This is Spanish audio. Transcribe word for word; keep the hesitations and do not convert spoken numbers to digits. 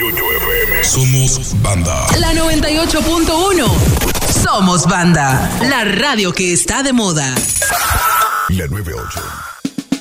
y ocho F M. Somos banda. La noventa y ocho punto uno. Somos banda. La radio que está de moda. La noventa y ocho.